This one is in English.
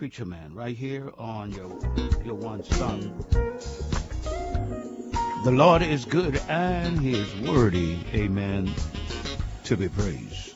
Preacher Man, right here on your one son. The Lord is good and he is worthy, amen, to be praised.